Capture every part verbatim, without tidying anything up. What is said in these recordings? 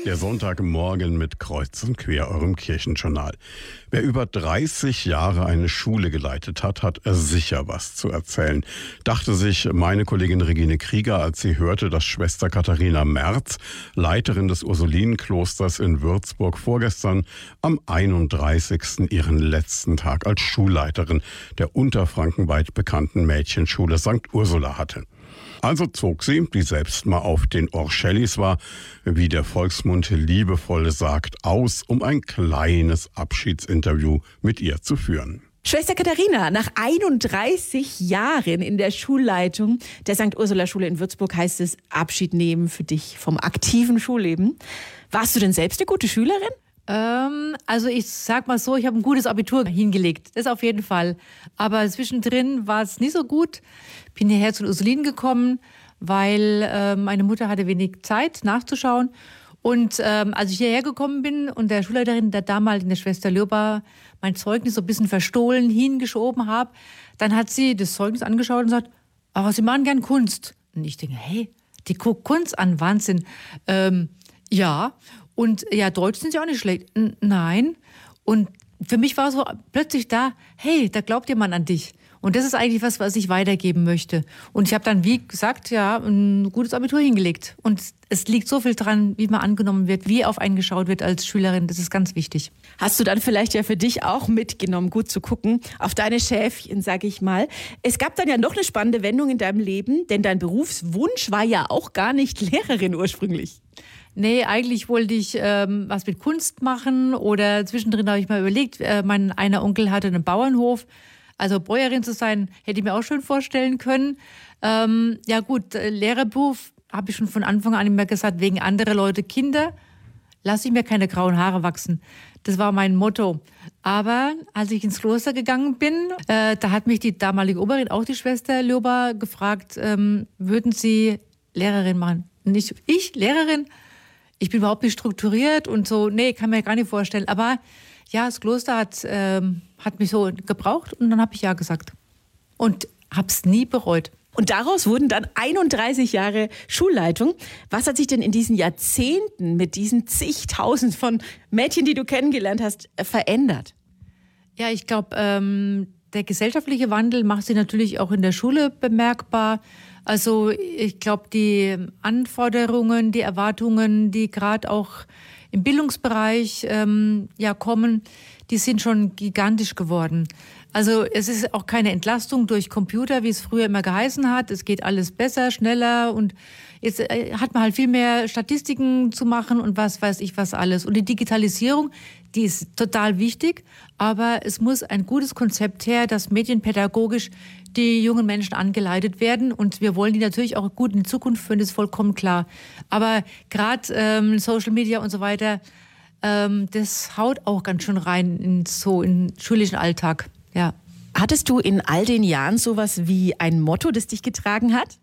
Der Sonntagmorgen mit Kreuz und Quer, eurem Kirchenjournal. Wer über dreißig Jahre eine Schule geleitet hat, hat sicher was zu erzählen, dachte sich meine Kollegin Regine Krieger, als sie hörte, dass Schwester Katharina Merz, Leiterin des Ursulinenklosters in Würzburg, vorgestern am einunddreißigsten ihren letzten Tag als Schulleiterin der unterfrankenweit bekannten Mädchenschule Sankt Ursula hatte. Also zog sie, die selbst mal auf den Orchellis war, wie der Volksmund liebevoll sagt, aus, um ein kleines Abschiedsinterview mit ihr zu führen. Schwester Katharina, nach einunddreißig Jahren in der Schulleitung der Sankt Ursula Schule in Würzburg heißt es Abschied nehmen für dich vom aktiven Schulleben. Warst du denn selbst eine gute Schülerin? Ähm, also ich sag mal so, ich habe ein gutes Abitur hingelegt, das auf jeden Fall. Aber zwischendrin war es nicht so gut. Bin hierher zu den Ursulinen gekommen, weil äh, meine Mutter hatte wenig Zeit nachzuschauen. Und ähm, als ich hierher gekommen bin und der Schulleiterin, der damaligen der Schwester Lürber, mein Zeugnis so ein bisschen verstohlen hingeschoben habe, dann hat sie das Zeugnis angeschaut und gesagt, aber Sie machen gern Kunst. Und ich denke, hey, die guckt Kunst an, Wahnsinn. Ähm, ja, und ja, Deutsch sind Sie auch nicht schlecht. N- nein. Und für mich war so plötzlich da, hey, da glaubt jemand an dich. Und das ist eigentlich was, was ich weitergeben möchte. Und ich habe dann, wie gesagt, ja, ein gutes Abitur hingelegt. Und es liegt so viel dran, wie man angenommen wird, wie auf einen geschaut wird als Schülerin. Das ist ganz wichtig. Hast du dann vielleicht ja für dich auch mitgenommen, gut zu gucken, auf deine Schäfchen, sag ich mal. Es gab dann ja noch eine spannende Wendung in deinem Leben, denn dein Berufswunsch war ja auch gar nicht Lehrerin ursprünglich. Nee, eigentlich wollte ich ähm, was mit Kunst machen oder zwischendrin habe ich mal überlegt, äh, mein einer Onkel hatte einen Bauernhof. Also Bäuerin zu sein, hätte ich mir auch schon vorstellen können. Ähm, ja gut, äh, Lehrerberuf habe ich schon von Anfang an immer gesagt, wegen anderer Leute Kinder, lasse ich mir keine grauen Haare wachsen. Das war mein Motto. Aber als ich ins Kloster gegangen bin, äh, da hat mich die damalige Oberin, auch die Schwester Lürber, gefragt, ähm, würden Sie Lehrerin machen? Nicht ich, Lehrerin? Ich bin überhaupt nicht strukturiert und so, nee, kann mir gar nicht vorstellen. Aber ja, das Kloster hat, ähm, hat mich so gebraucht und dann habe ich ja gesagt. Und habe es nie bereut. Und daraus wurden dann einunddreißig Jahre Schulleitung. Was hat sich denn in diesen Jahrzehnten mit diesen zigtausend von Mädchen, die du kennengelernt hast, verändert? Ja, ich glaube, ähm, der gesellschaftliche Wandel macht sich natürlich auch in der Schule bemerkbar. Also ich glaube, die Anforderungen, die Erwartungen, die gerade auch im Bildungsbereich ähm, ja kommen, die sind schon gigantisch geworden. Also es ist auch keine Entlastung durch Computer, wie es früher immer geheißen hat. Es geht alles besser, schneller und jetzt hat man halt viel mehr Statistiken zu machen und was weiß ich was alles. Und die Digitalisierung, die ist total wichtig, aber es muss ein gutes Konzept her, dass medienpädagogisch die jungen Menschen angeleitet werden und wir wollen die natürlich auch gut in die Zukunft führen, das ist vollkommen klar. Aber gerade ähm, Social Media und so weiter, ähm, das haut auch ganz schön rein in so in den schulischen Alltag. Ja. Hattest du in all den Jahren sowas wie ein Motto, das dich getragen hat?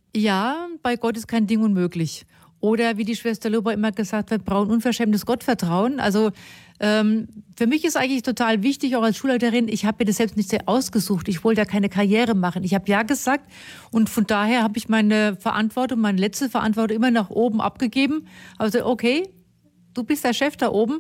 Ja, bei Gott ist kein Ding unmöglich. Oder wie die Schwester Lürber immer gesagt hat, brauchen unverschämtes Gottvertrauen. Also ähm, für mich ist eigentlich total wichtig, auch als Schulleiterin, ich habe mir das selbst nicht sehr ausgesucht. Ich wollte ja keine Karriere machen. Ich habe ja gesagt und von daher habe ich meine Verantwortung, meine letzte Verantwortung immer nach oben abgegeben. Also okay, du bist der Chef da oben.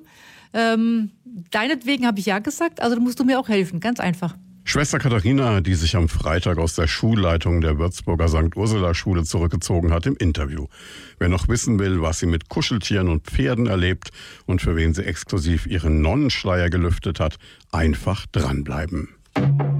Ähm, deinetwegen habe ich ja gesagt, also musst du mir auch helfen, ganz einfach. Schwester Katharina, die sich am Freitag aus der Schulleitung der Würzburger Sankt Ursula Schule zurückgezogen hat, im Interview. Wer noch wissen will, was sie mit Kuscheltieren und Pferden erlebt und für wen sie exklusiv ihren Nonnenschleier gelüftet hat, einfach dranbleiben.